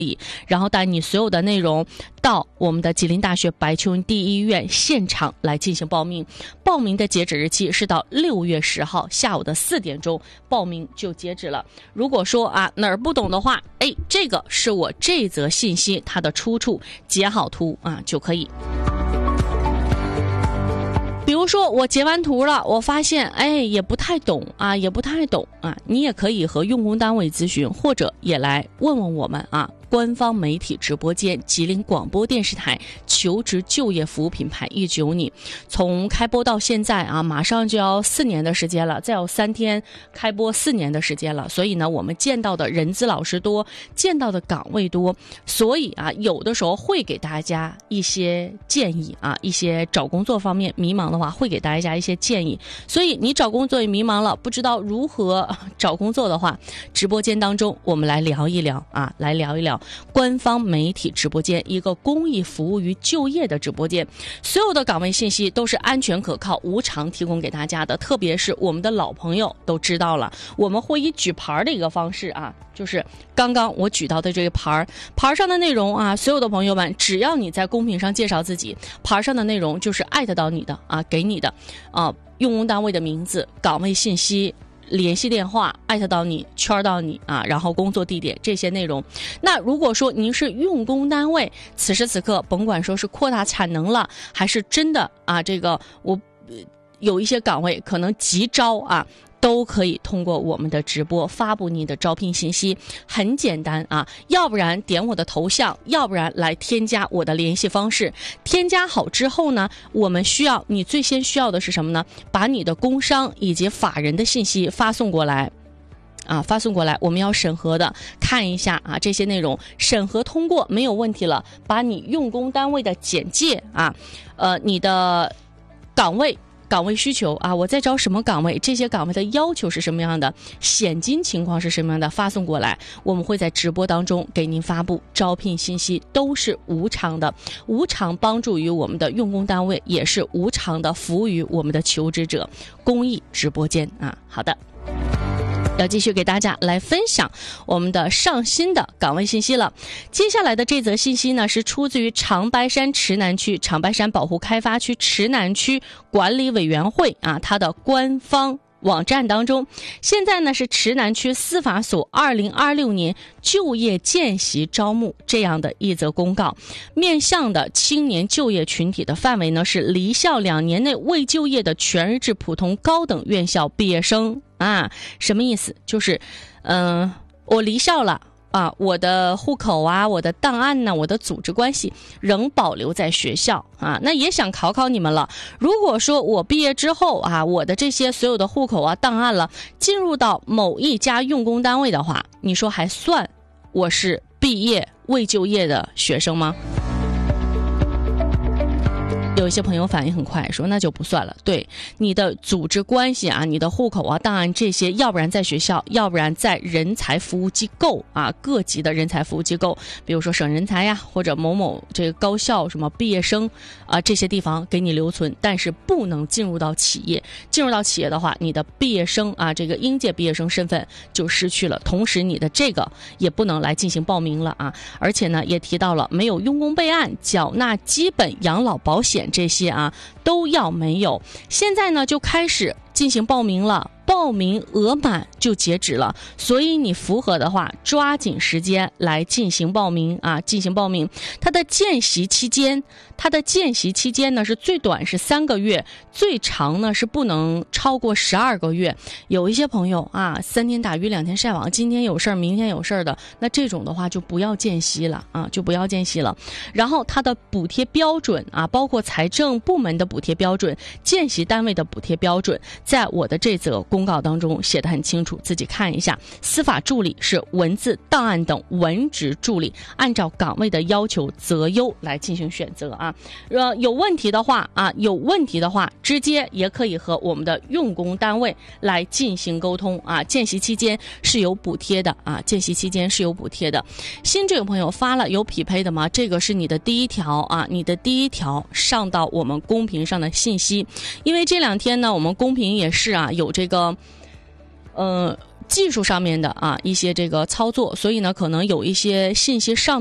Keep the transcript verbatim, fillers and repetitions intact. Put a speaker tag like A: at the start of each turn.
A: 然后带你所有的内容到我们的吉林大学白求恩第一医院现场来进行报名。报名的截止日期是到六月十号下午的四点钟，报名就截止了。如果说啊哪儿不懂的话，哎，这个是我这则信息它的出处，截好图啊就可以。比如说我截完图了，我发现哎也不太懂啊，也不太懂啊，你也可以和用工单位咨询，或者也来问问我们啊。官方媒体直播间吉林广播电视台求职就业服务品牌一直有你，从开播到现在啊，马上就要四年的时间了，再有三天开播四年的时间了。所以呢，我们见到的人资老师多，见到的岗位多，所以啊，有的时候会给大家一些建议啊，一些找工作方面迷茫的话，会给大家一些建议。所以你找工作也迷茫了，不知道如何找工作的话，直播间当中我们来聊一聊啊，来聊一聊。官方媒体直播间，一个公益服务于就业的直播间，所有的岗位信息都是安全可靠无偿提供给大家的。特别是我们的老朋友都知道了，我们会以举牌的一个方式啊，就是刚刚我举到的这个牌，牌上的内容啊，所有的朋友们只要你在公屏上介绍自己，牌上的内容就是艾特到你的啊，给你的啊，用工单位的名字、岗位信息、联系电话，艾特到你，圈到你啊，然后工作地点这些内容。那如果说您是用工单位，此时此刻甭管说是扩大产能了，还是真的啊，这个我、呃、有一些岗位可能急招啊，都可以通过我们的直播发布你的招聘信息，很简单啊，要不然点我的头像，要不然来添加我的联系方式。添加好之后呢，我们需要你最先需要的是什么呢？把你的工商以及法人的信息发送过来。啊，发送过来，我们要审核的，看一下啊，这些内容审核通过没有问题了，把你用工单位的简介啊，呃，你的岗位。岗位需求啊，我在招什么岗位，这些岗位的要求是什么样的，现金情况是什么样的，发送过来，我们会在直播当中给您发布招聘信息，都是无偿的，无偿帮助于我们的用工单位，也是无偿的服务于我们的求职者。公益直播间啊，好的。要继续给大家来分享我们的上新的岗位信息了。接下来的这则信息呢，是出自于长白山池南区长白山保护开发区池南区管理委员会啊，它的官方网站当中。现在呢是池南区司法所二零二六年就业见习招募这样的一则公告，面向的青年就业群体的范围呢是离校两年内未就业的全日制普通高等院校毕业生啊。什么意思？就是嗯、呃，我离校了啊，我的户口啊，我的档案呢，我的组织关系仍保留在学校啊。那也想考考你们了，如果说我毕业之后啊，我的这些所有的户口啊、档案了，进入到某一家用工单位的话，你说还算我是毕业未就业的学生吗？有一些朋友反应很快，说那就不算了。对，你的组织关系啊，你的户口啊、档案这些，要不然在学校，要不然在人才服务机构啊，各级的人才服务机构，比如说省人才呀，或者某某这个高校什么毕业生啊，这些地方给你留存，但是不能进入到企业。进入到企业的话，你的毕业生啊，这个应届毕业生身份就失去了，同时你的这个也不能来进行报名了啊。而且呢，也提到了没有用工备案、缴纳基本养老保险这些啊都要没有。现在呢就开始进行报名了，报名额满就截止了，所以你符合的话，抓紧时间来进行报名啊！进行报名，它的见习期间，它的见习期间呢是最短是三个月，最长呢是不能超过十二个月。有一些朋友啊，三天打鱼两天晒网，今天有事儿，明天有事儿的，那这种的话就不要见习了啊，就不要见习了。然后它的补贴标准啊，包括财政部门的补贴标准、见习单位的补贴标准，在我的这则公告当中写得很清楚，自己看一下。司法助理是文字、档案等文职助理，按照岗位的要求择优来进行选择啊。呃，有问题的话啊，有问题的话，直接也可以和我们的用工单位来进行沟通啊。见习期间是有补贴的啊，见习期间是有补贴的。新这个朋友发了有匹配的吗？这个是你的第一条啊，你的第一条上到我们公屏上的信息。因为这两天呢，我们公屏也是啊，有这个呃技术上面的啊一些这个操作，所以呢可能有一些信息上